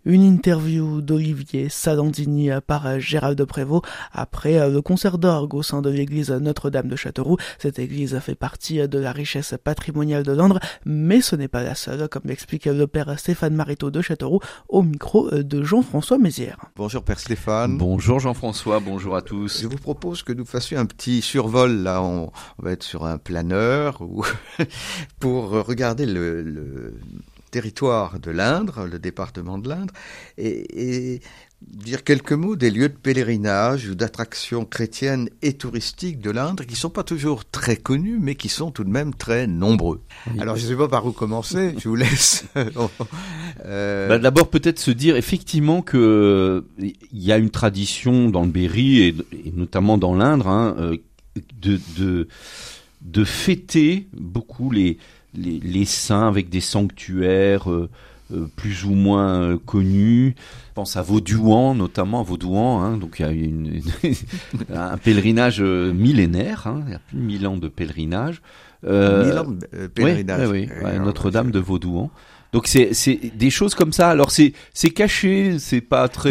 Une interview d'Olivier Salandini par Gérald Prévost après le concert d'orgue au sein de l'église Notre-Dame de Châteauroux. Cette église fait partie de la richesse patrimoniale de Langres, mais ce n'est pas la seule, comme l'explique le père Stéphane Mariteau de Châteauroux au micro de Jean-François Mézières. Bonjour père Stéphane. Bonjour Jean-François, bonjour à tous. Je vous propose que nous fassions un petit survol, là on va être sur un planeur pour regarder le territoire de l'Indre, le département de l'Indre, et dire quelques mots des lieux de pèlerinage ou d'attractions chrétiennes et touristiques de l'Indre qui ne sont pas toujours très connus, mais qui sont tout de même très nombreux. Oui. Alors je ne sais pas par où commencer, je vous laisse. D'abord peut-être se dire effectivement que il y a une tradition dans le Berry et notamment dans l'Indre de fêter beaucoup les saints avec des sanctuaires plus ou moins connus. Je pense à Vaudouan, notamment à Vaudouan. Donc il y a un pèlerinage millénaire. Il y a plus de 1000 ans de pèlerinage. 1000 ans de pèlerinage. Oui, Notre-Dame de Vaudouan. Donc c'est des choses comme ça. Alors c'est caché, c'est pas très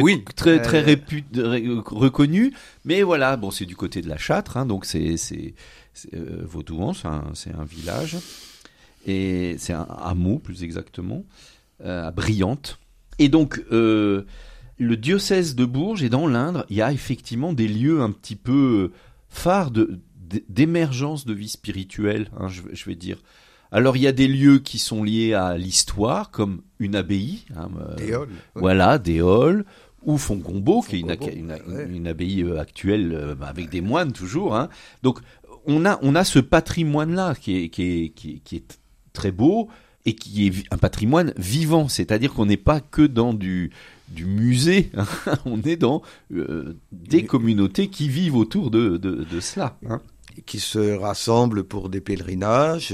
reconnu, mais voilà. Bon, c'est du côté de la Châtre. Donc c'est Vaudouan, c'est un village. Et c'est un hameau plus exactement, à Briante. Et donc le diocèse de Bourges et dans l'Indre, il y a effectivement des lieux un petit peu phares d'émergence de vie spirituelle, je vais dire. Alors il y a des lieux qui sont liés à l'histoire, comme une abbaye, Déol, voilà, Déol, ou Fontcombault, qui est une abbaye actuelle avec des moines toujours. Donc on a ce patrimoine-là qui est très beau et qui est un patrimoine vivant, c'est-à-dire qu'on n'est pas que dans du musée, on est dans des communautés qui vivent autour de cela. Qui se rassemblent pour des pèlerinages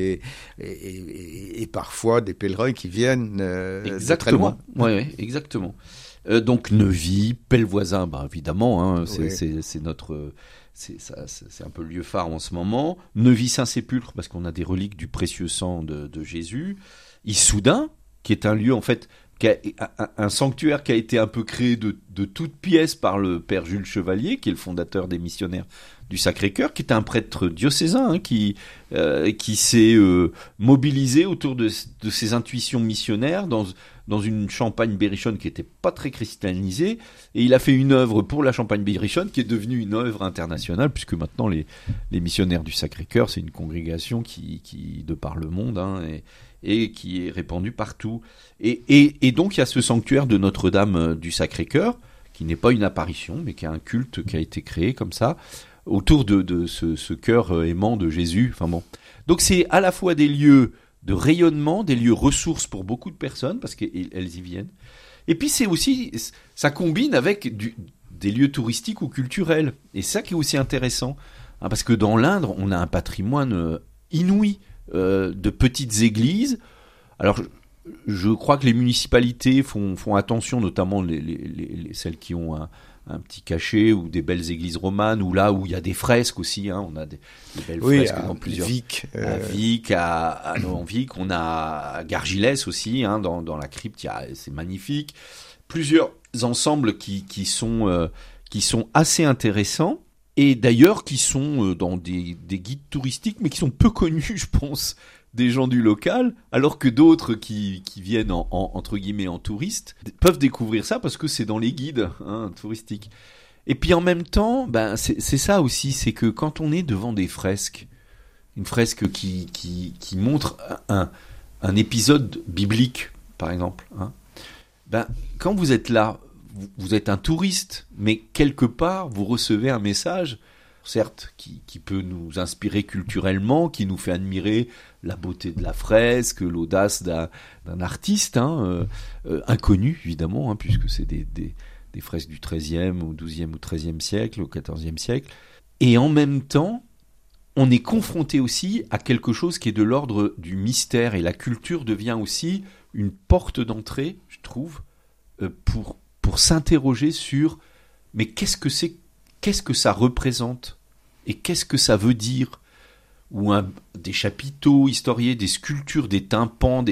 et parfois des pèlerins qui viennent de très loin. Oui, exactement. Donc Neuvy, Pellevoisin, évidemment, c'est notre... C'est un peu le lieu phare en ce moment. Neuvy-Saint-Sépulcre, parce qu'on a des reliques du précieux sang de Jésus. Issoudun, qui est un lieu, en fait, un sanctuaire qui a été un peu créé de toutes pièces par le père Jules Chevalier, qui est le fondateur des missionnaires du Sacré-Cœur, qui est un prêtre diocésain qui s'est mobilisé autour de ses intuitions missionnaires dans une Champagne berrichonne qui n'était pas très christianisée, et il a fait une œuvre pour la Champagne berrichonne qui est devenue une œuvre internationale, puisque maintenant les missionnaires du Sacré-Cœur, c'est une congrégation qui de par le monde, et qui est répandue partout. Et donc il y a ce sanctuaire de Notre-Dame du Sacré-Cœur, qui n'est pas une apparition, mais qui a un culte qui a été créé comme ça, autour de ce cœur aimant de Jésus. Enfin bon. Donc c'est à la fois des lieux de rayonnement, des lieux ressources pour beaucoup de personnes, parce qu'elles y viennent. Et puis c'est aussi, ça combine avec des lieux touristiques ou culturels. Et ça qui est aussi intéressant, parce que dans l'Indre, on a un patrimoine inouï de petites églises. Alors je crois que les municipalités font attention, notamment celles qui ont un petit cachet ou des belles églises romanes, ou là où il y a des fresques aussi, on a des belles fresques dans plusieurs. À Vic, à Vic, on a à Gargilès aussi, dans la crypte, c'est magnifique. Plusieurs ensembles qui sont assez intéressants, et d'ailleurs qui sont dans des guides touristiques, mais qui sont peu connus, je pense, des gens du local, alors que d'autres qui viennent entre guillemets en touristes peuvent découvrir ça parce que c'est dans les guides touristiques. Et puis en même temps, c'est ça aussi, c'est que quand on est devant des fresques, une fresque qui montre un épisode biblique, par exemple, quand vous êtes là, vous êtes un touriste, mais quelque part vous recevez un message, certes, qui peut nous inspirer culturellement, qui nous fait admirer la beauté de la fresque, l'audace d'un artiste, inconnu évidemment, puisque c'est des fresques du XIIIe, ou XIIe ou XIIIe siècle, au XIVe siècle. Et en même temps, on est confronté aussi à quelque chose qui est de l'ordre du mystère, et la culture devient aussi une porte d'entrée, je trouve, pour s'interroger sur mais qu'est-ce que ça représente et qu'est-ce que ça veut dire, ou des chapiteaux historiés, des sculptures, des tympans,